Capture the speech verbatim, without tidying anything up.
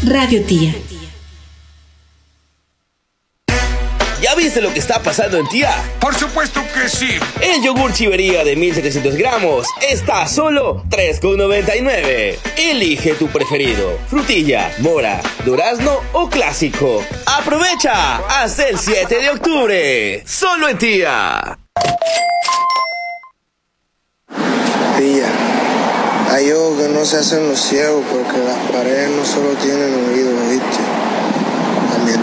Radio Tía. ¿Ya viste lo que está pasando en Tía? Por supuesto que sí. El yogur Chivería de mil setecientos gramos está a solo tres con noventa y nueve. Elige tu preferido: frutilla, mora, durazno o clásico. ¡Aprovecha! Hasta el siete de octubre. Solo en Tía. Tía, hay ojos que no se hacen los ciegos porque las paredes no solo tienen oídos, ¿viste?